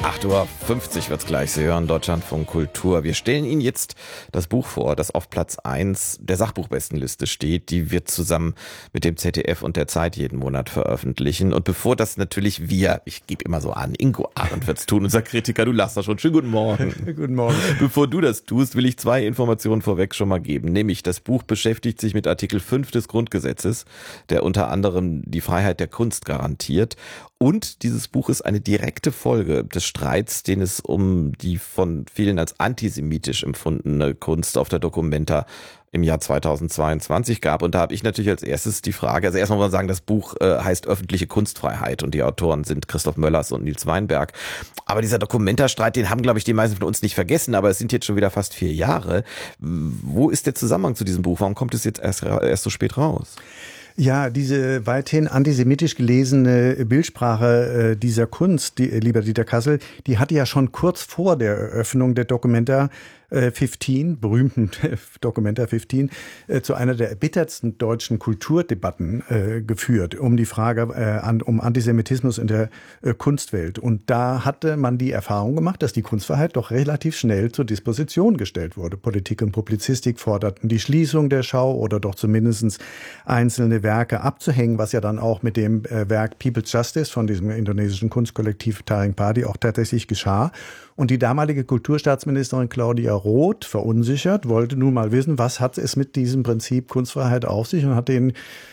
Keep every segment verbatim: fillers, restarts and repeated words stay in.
acht Uhr fünfzig wird's gleich. Sie hören Deutschlandfunk Kultur. Wir stellen Ihnen jetzt das Buch vor, das auf Platz eins der Sachbuchbestenliste steht. Die wird zusammen mit dem Z D F und der Zeit jeden Monat veröffentlichen. Und bevor das natürlich wir, ich gebe immer so an, Ingo Arendt wird's tun, unser Kritiker, du lachst da schon. Schönen guten Morgen. Guten Morgen. Bevor du das tust, will ich zwei Informationen vorweg schon mal geben. Nämlich, das Buch beschäftigt sich mit Artikel fünf des Grundgesetzes, der unter anderem die Freiheit der Kunst garantiert. Und dieses Buch ist eine direkte Folge des Streits, den es um die von vielen als antisemitisch empfundene Kunst auf der Documenta im Jahr zweitausendzweiundzwanzig gab. Und da habe ich natürlich als erstes die Frage, also erstmal muss man sagen, das Buch äh, heißt Öffentliche Kunstfreiheit und die Autoren sind Christoph Möllers und Nils Weinberg. Aber dieser Documenta-Streit, den haben, glaube ich, die meisten von uns nicht vergessen, aber es sind jetzt schon wieder fast vier Jahre. Wo ist der Zusammenhang zu diesem Buch? Warum kommt es jetzt erst, erst so spät raus? Ja, diese weithin antisemitisch gelesene Bildsprache äh, dieser Kunst, die, lieber Dieter Kassel, die hatte ja schon kurz vor der Eröffnung der Documenta äh, fünfzehn, berühmten Documenta fünfzehn, äh, zu einer der erbittertsten deutschen Kulturdebatten äh, geführt, um die Frage äh, an, um Antisemitismus in der äh, Kunstwelt. Und da hatte man die Erfahrung gemacht, dass die Kunstfreiheit doch relativ schnell zur Disposition gestellt wurde. Politik und Publizistik forderten die Schließung der Schau oder doch zumindest einzelne Werke abzuhängen, was ja dann auch mit dem äh, Werk People's Justice von diesem indonesischen Kunstkollektiv Taring Padi auch tatsächlich geschah. Und die damalige Kulturstaatsministerin Claudia Roth, verunsichert, wollte nun mal wissen, was hat es mit diesem Prinzip Kunstfreiheit auf sich, und hat den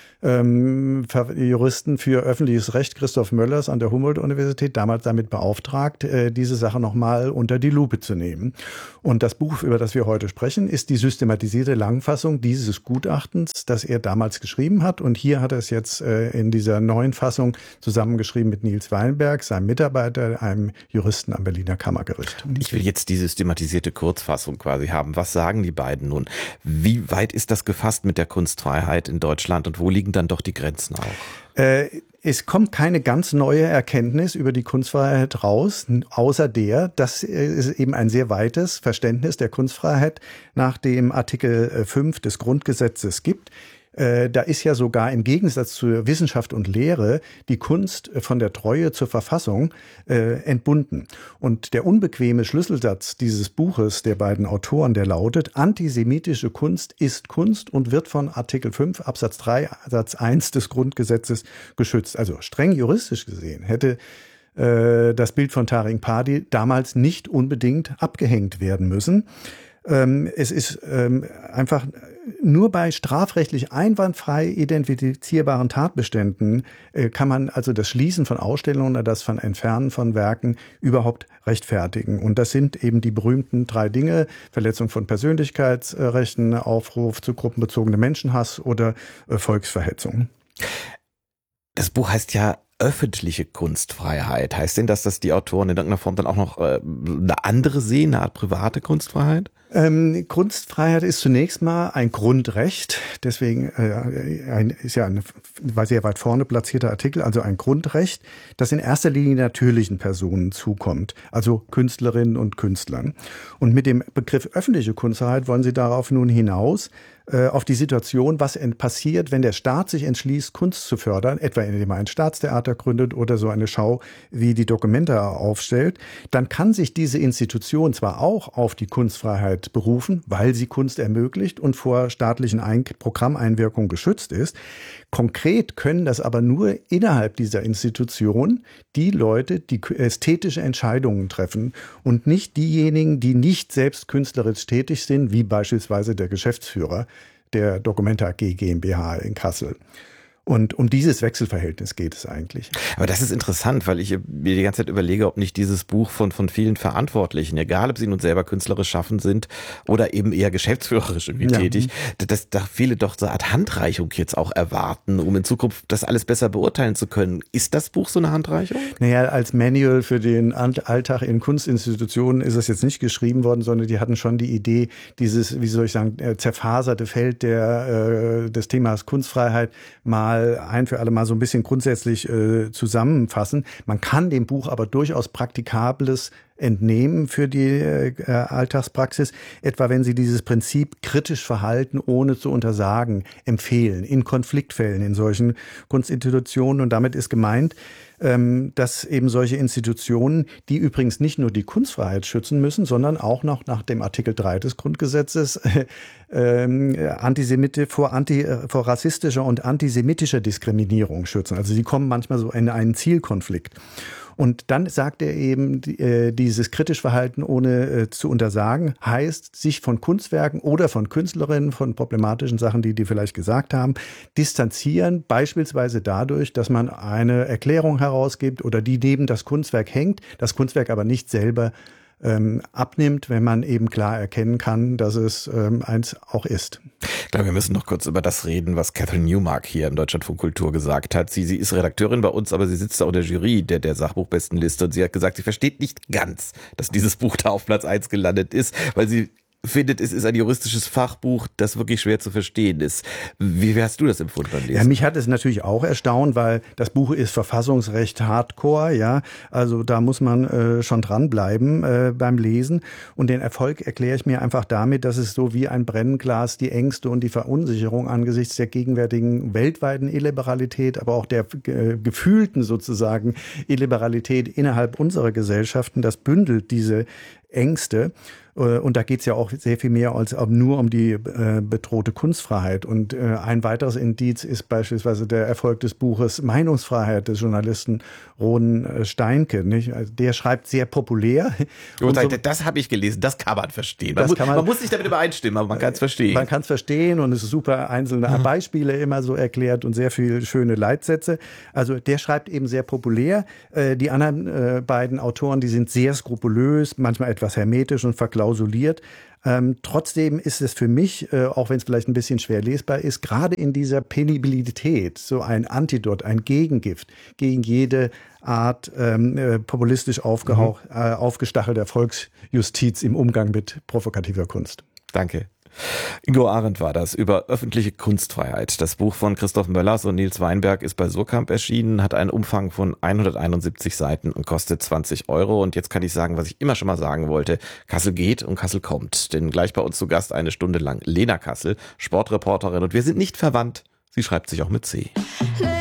ähm, Juristen für öffentliches Recht Christoph Möllers an der Humboldt-Universität damals damit beauftragt, äh, diese Sache nochmal unter die Lupe zu nehmen. Und das Buch, über das wir heute sprechen, ist die systematisierte Langfassung dieses Gutachtens, das er damals geschrieben hat. Und hier hat er es jetzt äh, in dieser neuen Fassung zusammengeschrieben mit Nils Weinberg, seinem Mitarbeiter, einem Juristen am Berliner Kammergericht. Ich will jetzt die systematisierte Kurzfassung quasi haben. Was sagen die beiden nun? Wie weit ist das gefasst mit der Kunstfreiheit in Deutschland und wo liegen dann doch die Grenzen auch? Äh, es kommt keine ganz neue Erkenntnis über die Kunstfreiheit raus, außer der, dass es eben ein sehr weites Verständnis der Kunstfreiheit nach dem Artikel fünf des Grundgesetzes gibt. Da ist ja sogar im Gegensatz zur Wissenschaft und Lehre die Kunst von der Treue zur Verfassung äh, entbunden. Und der unbequeme Schlüsselsatz dieses Buches der beiden Autoren, der lautet: Antisemitische Kunst ist Kunst und wird von Artikel fünf Absatz drei Satz eins des Grundgesetzes geschützt. Also streng juristisch gesehen hätte äh, das Bild von Taring Padi damals nicht unbedingt abgehängt werden müssen. Ähm, es ist ähm, einfach nur bei strafrechtlich einwandfrei identifizierbaren Tatbeständen äh, kann man also das Schließen von Ausstellungen oder das von Entfernen von Werken überhaupt rechtfertigen. Und das sind eben die berühmten drei Dinge: Verletzung von Persönlichkeitsrechten, Aufruf zu gruppenbezogenem Menschenhass oder äh, Volksverhetzung. Das Buch heißt ja öffentliche Kunstfreiheit. Heißt denn das, dass die Autoren in irgendeiner Form dann auch noch äh, eine andere sehen, eine Art private Kunstfreiheit? Ähm, Kunstfreiheit ist zunächst mal ein Grundrecht, deswegen äh, ein, ist ja ein sehr weit vorne platzierter Artikel, also ein Grundrecht, das in erster Linie natürlichen Personen zukommt, also Künstlerinnen und Künstlern. Und mit dem Begriff öffentliche Kunstfreiheit wollen sie darauf nun hinaus, äh, auf die Situation, was passiert, wenn der Staat sich entschließt, Kunst zu fördern, etwa indem er ein Staatstheater gründet oder so eine Schau wie die Documenta aufstellt. Dann kann sich diese Institution zwar auch auf die Kunstfreiheit berufen, weil sie Kunst ermöglicht und vor staatlichen Ein- Programmeinwirkungen geschützt ist. Konkret können das aber nur innerhalb dieser Institution die Leute, die ästhetische Entscheidungen treffen und nicht diejenigen, die nicht selbst künstlerisch tätig sind, wie beispielsweise der Geschäftsführer der Documenta A G GmbH in Kassel. Und um dieses Wechselverhältnis geht es eigentlich. Aber das ist interessant, weil ich mir die ganze Zeit überlege, ob nicht dieses Buch von von vielen Verantwortlichen, egal ob sie nun selber künstlerisch schaffen sind oder eben eher geschäftsführerisch irgendwie ja. tätig, dass da viele doch so eine Art Handreichung jetzt auch erwarten, um in Zukunft das alles besser beurteilen zu können. Ist das Buch so eine Handreichung? Naja, als Manual für den Alltag in Kunstinstitutionen ist es jetzt nicht geschrieben worden, sondern die hatten schon die Idee, dieses, wie soll ich sagen, zerfaserte Feld der, des Themas Kunstfreiheit mal ein für alle Mal so ein bisschen grundsätzlich äh, zusammenfassen. Man kann dem Buch aber durchaus Praktikables entnehmen für die äh, Alltagspraxis, etwa wenn Sie dieses Prinzip kritisch verhalten, ohne zu untersagen, empfehlen, in Konfliktfällen in solchen Kunstinstitutionen. Und damit ist gemeint, ähm, dass eben solche Institutionen, die übrigens nicht nur die Kunstfreiheit schützen müssen, sondern auch noch nach dem Artikel drei des Grundgesetzes äh, äh, Antisemite vor, anti, äh, vor rassistischer und antisemitischer Diskriminierung schützen. Also sie kommen manchmal so in einen Zielkonflikt. Und dann sagt er eben, äh, dieses kritisch Verhalten ohne äh, zu untersagen, heißt, sich von Kunstwerken oder von Künstlerinnen, von problematischen Sachen, die die vielleicht gesagt haben, distanzieren, beispielsweise dadurch, dass man eine Erklärung herausgibt oder die neben das Kunstwerk hängt, das Kunstwerk aber nicht selber ähm, abnimmt, wenn man eben klar erkennen kann, dass es ähm, eins auch ist. Ich glaube, wir müssen noch kurz über das reden, was Catherine Newmark hier im Deutschlandfunk Kultur gesagt hat. Sie, sie ist Redakteurin bei uns, aber sie sitzt auch in der Jury der, der Sachbuchbestenliste und sie hat gesagt, sie versteht nicht ganz, dass dieses Buch da auf Platz eins gelandet ist, weil sie findet, es ist ein juristisches Fachbuch, das wirklich schwer zu verstehen ist. Wie, wie hast du das empfunden beim Lesen? Ja, mich hat es natürlich auch erstaunt, weil das Buch ist Verfassungsrecht Hardcore, ja. Also da muss man äh, schon dranbleiben äh, beim Lesen. Und den Erfolg erkläre ich mir einfach damit, dass es so wie ein Brennglas die Ängste und die Verunsicherung angesichts der gegenwärtigen weltweiten Illiberalität, aber auch der äh, gefühlten sozusagen Illiberalität innerhalb unserer Gesellschaften, das bündelt diese Ängste. Und da geht es ja auch sehr viel mehr als nur um die äh, bedrohte Kunstfreiheit. Und äh, ein weiteres Indiz ist beispielsweise der Erfolg des Buches Meinungsfreiheit des Journalisten Ronen Steinke. Nicht? Also der schreibt sehr populär. Und so, das habe ich gelesen, das kann man verstehen. Man, muss, man, man muss nicht damit übereinstimmen, aber man kann es verstehen. Man kann es verstehen und es ist super einzelne mhm. Beispiele immer so erklärt und sehr viele schöne Leitsätze. Also der schreibt eben sehr populär. Äh, die anderen äh, beiden Autoren, die sind sehr skrupulös, manchmal etwas hermetisch und verklausuliert. Ähm, trotzdem ist es für mich, äh, auch wenn es vielleicht ein bisschen schwer lesbar ist, gerade in dieser Penibilität so ein Antidot, ein Gegengift gegen jede Art ähm, äh, populistisch aufgehaucht, mhm. äh, aufgestachelter Volksjustiz im Umgang mit provokativer Kunst. Danke. Ingo Arendt war das über öffentliche Kunstfreiheit. Das Buch von Christoph Möllers und Nils Weinberg ist bei Surkamp erschienen, hat einen Umfang von hunderteinundsiebzig Seiten und kostet zwanzig Euro. Und jetzt kann ich sagen, was ich immer schon mal sagen wollte. Kassel geht und Kassel kommt. Denn gleich bei uns zu Gast eine Stunde lang Lena Kassel, Sportreporterin. Und wir sind nicht verwandt. Sie schreibt sich auch mit C.